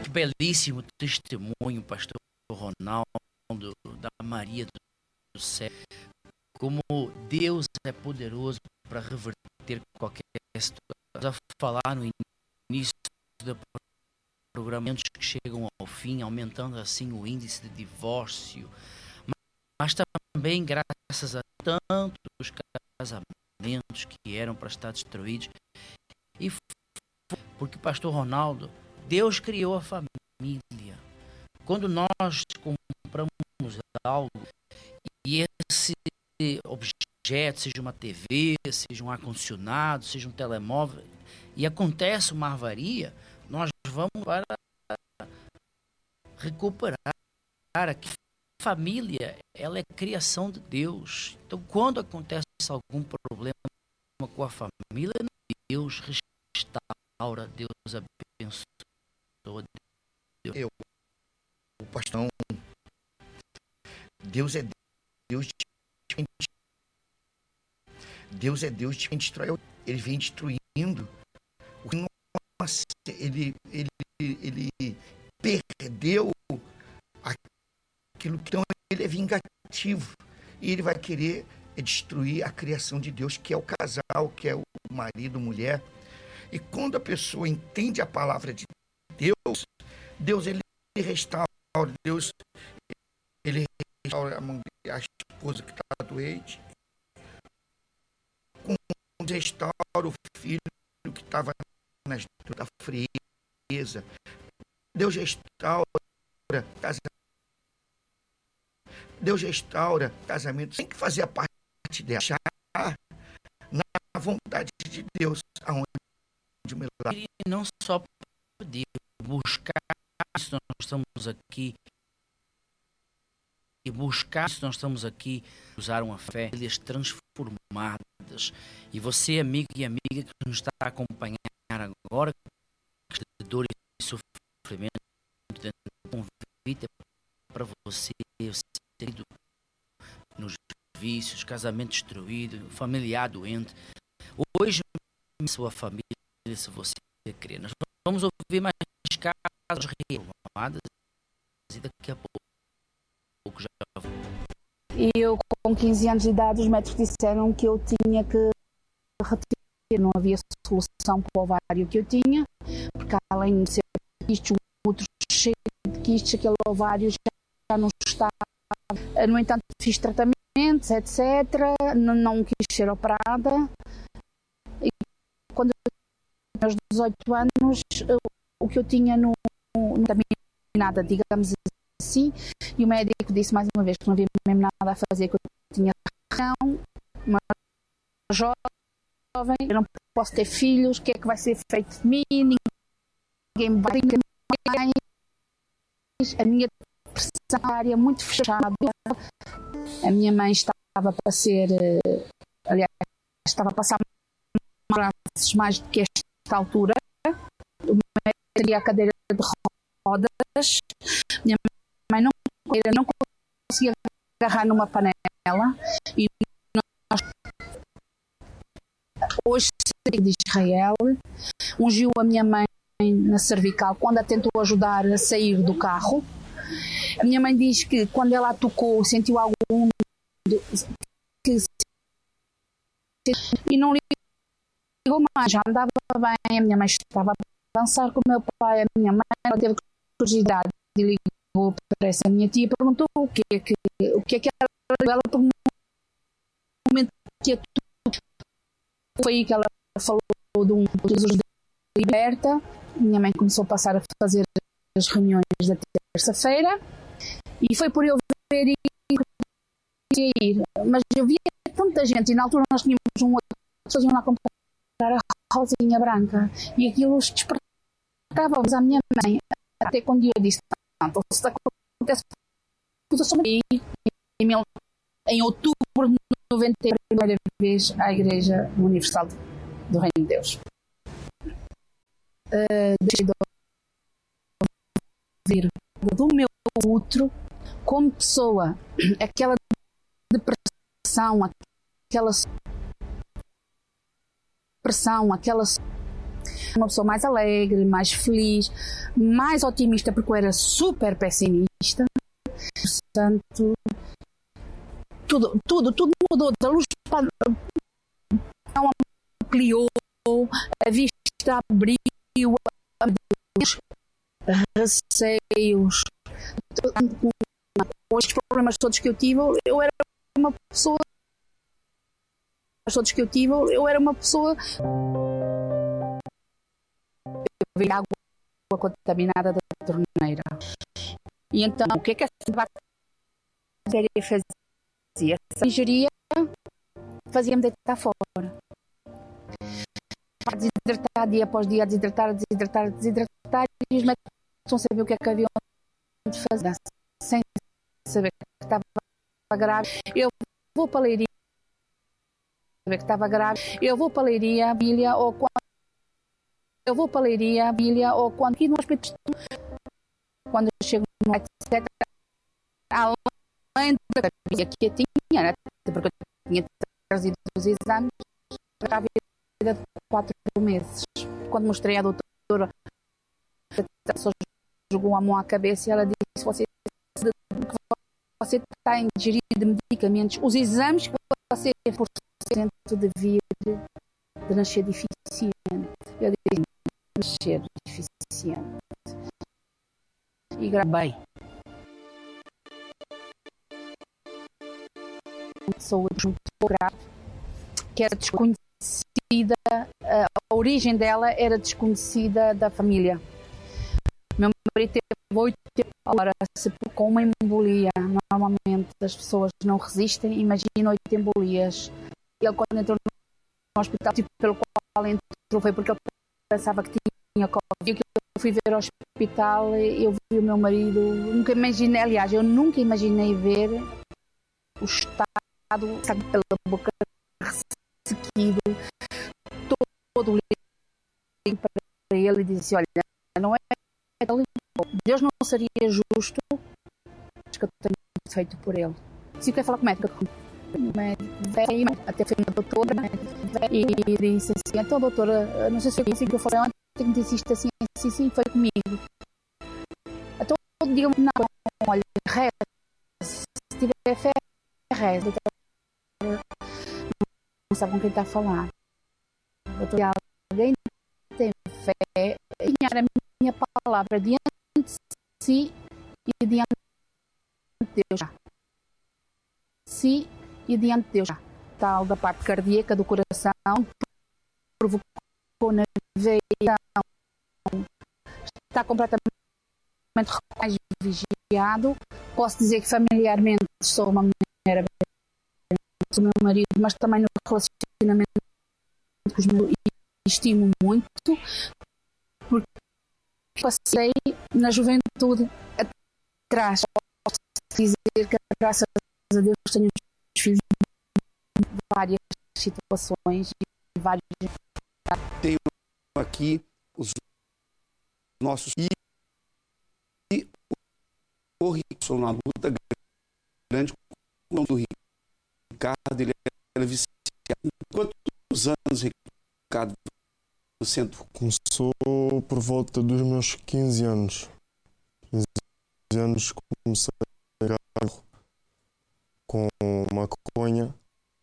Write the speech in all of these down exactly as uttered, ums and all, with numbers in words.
Que belíssimo testemunho, pastor Ronaldo, da Maria do Céu. Como Deus é poderoso para reverter qualquer situação. A falar no início do programa que chegam ao fim, aumentando assim o índice de divórcio, mas também graças a tantos casamentos que eram para estar destruídos. E porque o pastor Ronaldo, Deus criou a família. Quando nós compramos algo e esse objeto, seja uma T V, seja um ar-condicionado, seja um telemóvel, e acontece uma avaria, nós vamos para recuperar. A família, ela é criação de Deus. Então, quando acontece algum problema com a família, Deus restaura, Deus abençoa. Deus. Eu, o pastor, Deus é Deus de Deus é Deus de quem destrói. Ele vem destruindo. Nossa, ele, ele, ele perdeu aquilo que então ele é vingativo. E ele vai querer destruir a criação de Deus, que é o casal, que é o marido, mulher. E quando a pessoa entende a palavra de Deus, Deus ele restaura, Deus ele restaura a, mão, a esposa que está doente, restaura o filho que estava nas da frieza. Deus restaura casamento. Deus restaura casamento. Tem que fazer a parte dela, achar na vontade de Deus aonde o milagre. E não só pedir, buscar isso nós estamos aqui. E buscar isso nós estamos aqui, usar uma fé, eles transformadas. E você, amigo e amiga que nos está a acompanhar agora, de dor e sofrimento, convite para você, ser nos vícios, casamento destruído, familiar doente. Hoje, sua família, se você crê, nós vamos ouvir mais casos renovados e daqui a pouco já. E eu, com quinze anos de idade, os médicos disseram que eu tinha que retirar, não havia solução para o ovário que eu tinha, porque além de ser quistes, outros cheio de quistes, aquele ovário já não estava. No entanto, fiz tratamentos, etcétera. Não, não quis ser operada. E quando eu tinha aos dezoito anos, o que eu tinha no, no terminada, digamos assim, e o médico disse mais uma vez que não havia mesmo nada a fazer, que eu tinha razão, uma jovem, eu não posso ter filhos, o que é que vai ser feito de mim, ninguém vai ter mais, a minha depressão área muito fechada, a minha mãe estava para ser, aliás, estava a passar mais do que esta altura, o médico teria a cadeira de rodas, minha mãe não, não conseguia agarrar numa panela e nós, hoje de Israel, ungiu a minha mãe na cervical quando a tentou ajudar a sair do carro. A minha mãe diz que quando ela a tocou sentiu algo úmido que, e não ligou mais, já andava bem, a minha mãe estava a dançar com o meu pai, a minha mãe ela teve curiosidade e ligou para essa minha tia e perguntou o que é que, o que, é que ela, ela por um momento que foi aí que ela falou de um Jesus liberta. Minha mãe começou a passar a fazer as reuniões da terça-feira e foi por eu ver e ir, mas eu via tanta gente e na altura nós tínhamos um outro que faziam lá comprar a rosinha branca e aquilo despertava-vos à minha mãe, até quando eu disse tanto, se acontece em, em outubro de noventa, a primeira vez à Igreja Universal do Reino de Deus. Uh, deixei de ouvir do meu outro como pessoa, aquela depressão, aquela depressão, aquela Uma pessoa mais alegre, mais feliz, mais otimista, porque eu era super pessimista. Portanto, tudo, tudo, tudo mudou. Da luz para não ampliou, a vista abriu, receios, com os problemas todos que eu tive, eu era uma pessoa. Todos que eu tive, eu era uma pessoa. Eu vi água contaminada da torneira. E então, o que é que essa bactéria fazia? Essa ingeria fazia-me deitar fora. Desidratar dia após dia, desidratar, desidratar, desidratar, e os médicos não sabiam o que é que haviam de fazer, sem saber que estava grávida. Eu vou para a Leiria, saber que estava grávida, eu vou para a Leiria, Bíblia, ou quando eu vou para a Leiria, Bíblia, ou quando aqui no hospital, quando eu chego no etcétera, além da terapia que eu tinha, né, porque eu tinha trazido os exames, grávida de quatro meses. Quando mostrei à doutora, a pessoa jogou a mão à cabeça e ela disse: você, você está a ingerir de medicamentos, os exames que você tem por cento de vir de nascer deficiente. Eu disse: nascer deficiente. E gravei. Saúde muito grave, que era desconhecida. A origem dela era desconhecida da família. Meu marido teve oito horas com uma embolia. Normalmente as pessoas não resistem. Imagina oito embolias. Ele, quando entrou no hospital, tipo, pelo qual entrou, foi porque ele pensava que tinha Covid. Eu fui ver ao hospital, eu vi o meu marido. Nunca imaginei, aliás, eu nunca imaginei ver o estado, sabe, pela boca ressequido, todo limpo para ele, e disse: olha, não é Deus não seria justo que eu tenho feito por ele. Se eu quero falar com o médico, o médico veio, até foi uma doutora, e disse assim: então, doutora, não sei se foi assim que eu falei ontem, que me disse isto assim, assim, sim, foi comigo. Então, diga-me: não, olha, reza, se tiver fé, reza. Não sabe com quem está a falar. Doutora, alguém tem fé em a minha palavra diante de si e diante de Deus. Si e diante de Deus. Tal da parte cardíaca do coração, provocou na veia, está completamente mais vigiado. Posso dizer que familiarmente sou uma mulher do meu marido, mas também no relacionamento com os meus, estimo muito, porque passei na juventude atrás. Posso dizer que, graças a Deus, tenho os filhos de várias situações e vários. Tenho aqui os nossos e, e o Ricardo, uma luta grande com o Ricardo. Ele era viciado. Quantos anos, Ricardo, no centro? Começou por volta dos meus quinze anos. quinze anos comecei a pegar com maconha.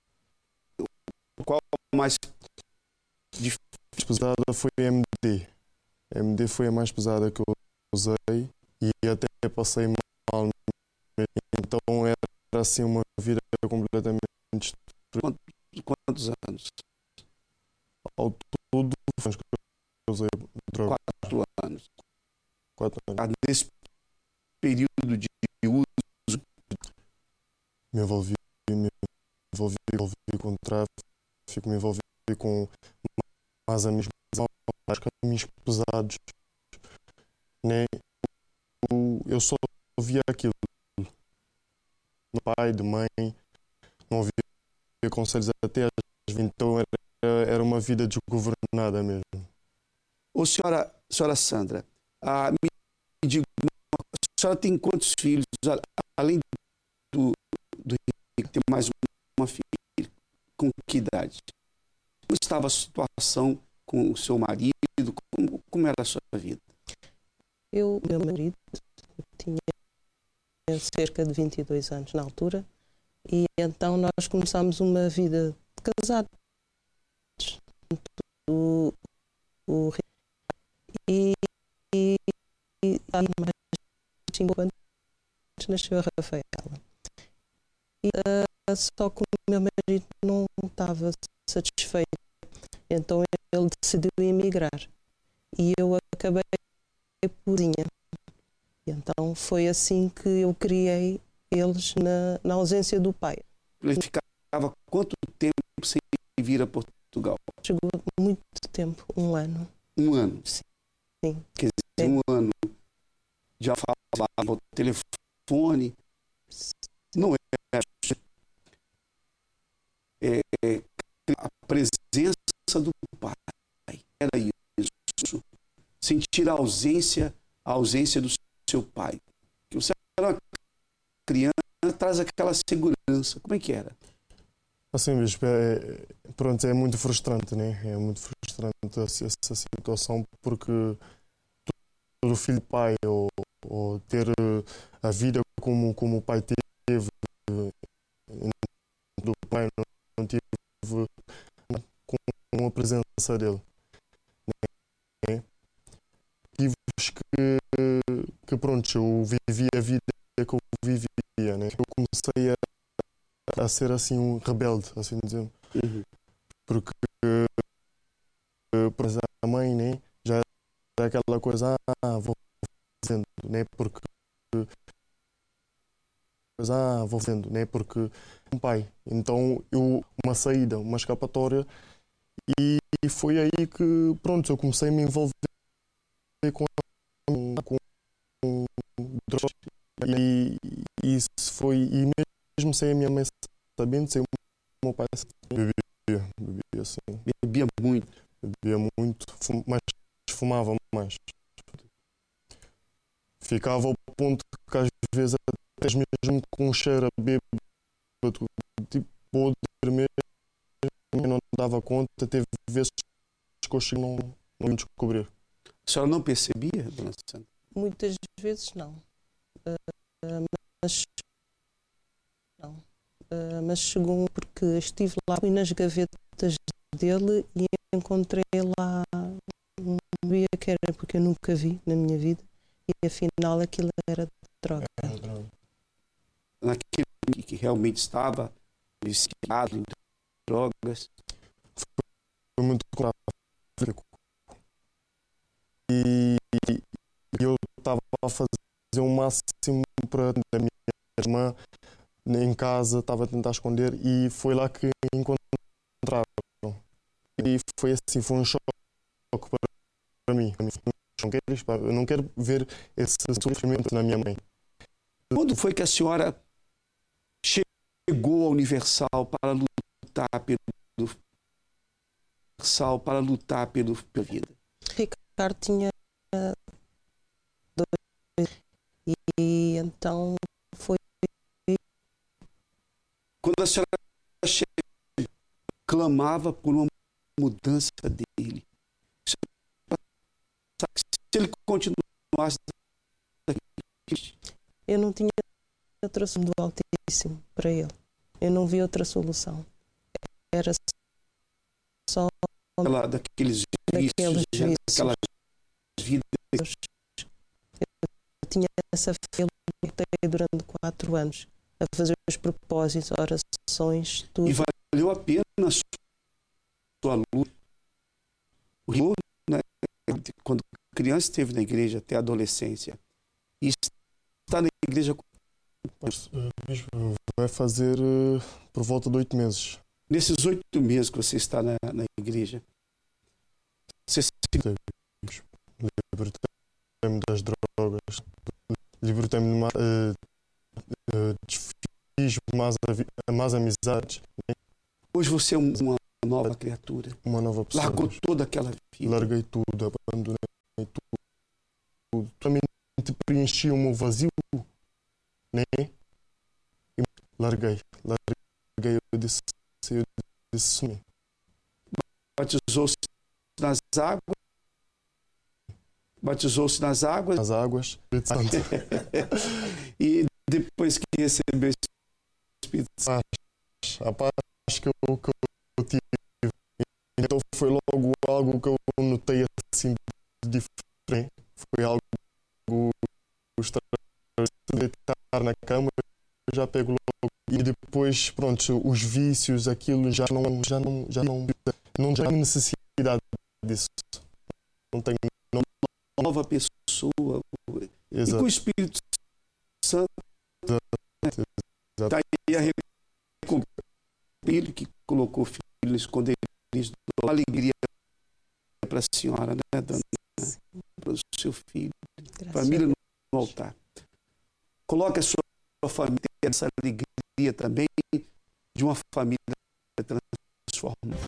Qual mais difícil? A mais pesada foi a M D. A M D foi a mais pesada que eu usei e até passei mal. Então era assim uma vida completamente destruída. Quantos, quantos anos? Ao todo, que eu usei droga. Quatro anos. Quatro anos. Ah, nesse período de uso, me envolvi, me envolvi, me envolvi com tráfico, me envolvi com mais amigos, mais caminhos pesados. Nem, eu, eu só via aquilo. Do pai, de mãe, não ouvia conselhos até às vinte, então era, era uma vida desgovernada mesmo. Ô, senhora, senhora Sandra, ah, me diga, a senhora tem quantos filhos? Além do, do Henrique, tem mais uma filha. Com que idade? Como estava a situação com o seu marido, como, como era a sua vida? Eu, meu marido, tinha cerca de vinte e dois anos na altura, e então nós começámos uma vida de casados. O, o, e, e, e mais cinco anos nasceu a Rafaela. E, uh, só que o meu marido não estava satisfeito, então ele decidiu emigrar. E eu acabei por cozinha. E então foi assim que eu criei eles na, na ausência do pai. Ele ficava quanto tempo sem vir a Portugal? Chegou muito tempo, um ano. Um ano? Sim. Quer dizer, um ano já falava ao telefone. Não era. É, a presença do pai era isso. Sentir a ausência, a ausência do seu pai. Que você era uma criança, traz aquela segurança. Como é que era? Assim, bispo, é, pronto, é muito frustrante, né? É muito frustrante essa situação, porque todo filho de pai, ou, ou ter a vida como, como o pai teve, do pai não, não tive com a presença dele. Né? Tive que, que, pronto, eu vivi a vida que eu vivia, né? Eu comecei a, a ser assim um rebelde, assim dizer. Uhum. Porque por exemplo, a mãe, né, já era aquela coisa, ah, vou fazendo, né, porque ah, vou fazendo, né, porque um pai. Então, eu, uma saída, uma escapatória, e foi aí que, pronto, eu comecei a me envolver com, com, com drogas, e, e isso foi, e mesmo sem a minha mãe sabendo, sem o meu pai sabendo, bebia, bebia assim. Bebia muito. Bebia muito, mas fumava mais. Ficava ao ponto que às vezes até mesmo com um cheiro a bêbado, tipo podre mesmo, eu não dava conta, teve vezes que eu cheguei não, não me descobrir. A senhora não percebia, dona Sandra? Muitas vezes não. Uh, mas não. Uh, mas chegou porque estive lá, fui nas gavetas dele e encontrei lá um bebê que era porque eu nunca vi na minha vida, e afinal aquilo era droga. É, droga. Naquele que realmente estava viciado em drogas. Foi muito gráfico. E eu estava a fazer o máximo para a minha irmã em casa, estava a tentar esconder, e foi lá que encontraram. E foi assim, foi um choque para mim. Eu não quero ver esse sofrimento na minha mãe. Quando foi que a senhora chegou à Universal para lutar pelo Universal para lutar pelo, pela vida? Ricardo tinha dois, e então foi. Quando a senhora chegou, clamava por uma mudança dele. Se ele continuasse, eu não tinha outra solução do Altíssimo para ele. Eu não vi outra solução. Era só Aquela, daqueles vícios, daqueles vícios. daquelas vidas. Eu tinha essa fé, eu lutei durante quatro anos a fazer os propósitos, orações, tudo. E valeu a pena a sua luta. O rigor, né, quando criança esteve na igreja até a adolescência e está na igreja. Vai fazer uh, por volta de oito meses. Nesses oito meses que você está na, na igreja, você se libertei-me das drogas, libertei-me de uh, uh, desfiz mais, mais amizades. Hoje você é uma nova criatura. Uma nova pessoa. Largou toda aquela vida. Larguei tudo, abandonei tudo. tudo. Também te preenchi o meu vazio, né? E larguei, larguei, eu disse, eu disse sumi. Batizou-se nas águas batizou-se nas águas. Nas águas. E depois que recebeu esse Espírito Santo. A paz que eu, que eu tive. Então foi logo algo que eu notei assim diferente. Foi algo estranho. Deitar na cama, já pego logo. E depois, pronto, os vícios, aquilo já não, já não, já não, não tenho necessidade disso. Não tenho não... nova pessoa. Exato. E com o Espírito Santo está aí a recompensa. Ele que colocou o filho no esconderijo, uma alegria para a senhora, né, dona? Para o seu filho, Graças família no altar. Coloque a sua família essa alegria também de uma família transformada.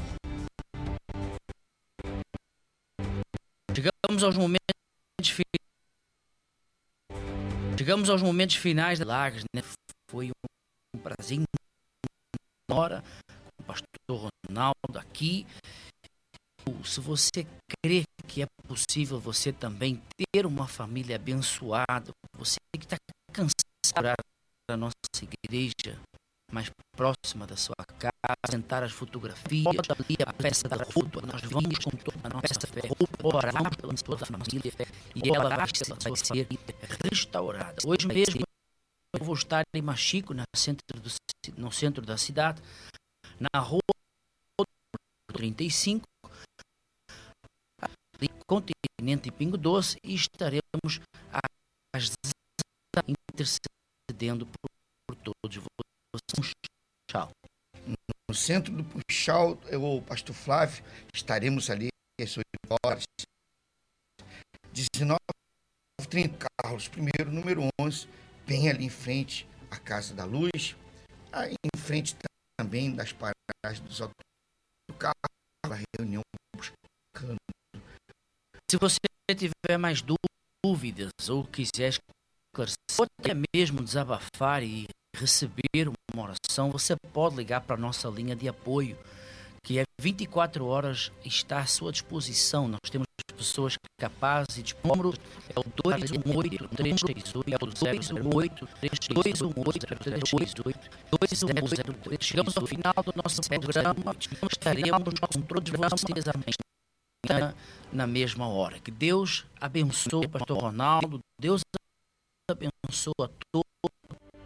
Chegamos aos momentos finais. Chegamos aos momentos finais da Lagos, né? Foi um prazer enorme com o pastor Ronaldo aqui. Se você crê que é possível você também ter uma família abençoada, você que está cansado da nossa igreja mais próxima da sua casa, apresentar as fotografias, ali a peça da roupa, nós vamos com toda a nossa fé, orar pela toda a família e ela vai ser restaurada. Hoje mesmo eu vou estar em Machico, no centro, do, no centro da cidade, na rua trinta e cinco, Continente e Pingo Doce, e estaremos às intercedendo por, por todos vocês. Tchau. No centro do Puxal, eu, o pastor Flávio, estaremos ali às oito horas. dezenove e trinta, Carlos I, número onze, bem ali em frente à Casa da Luz, aí em frente também das paradas dos autocarros, a reunião buscando. Se você tiver mais dúvidas ou quiser esclarecer, ou até mesmo desabafar e receber uma oração, você pode ligar para a nossa linha de apoio, que é vinte e quatro horas, está à sua disposição. Nós temos pessoas capazes e de número é o dois um oito, três três oito, é o zero zero oito, dois um oito, três três oito, dois zero zero oito. Chegamos ao final do nosso programa, estaremos com todos vocês amanhã na mesma hora. Que Deus abençoe o pastor Ronaldo, Deus abençoe a todos.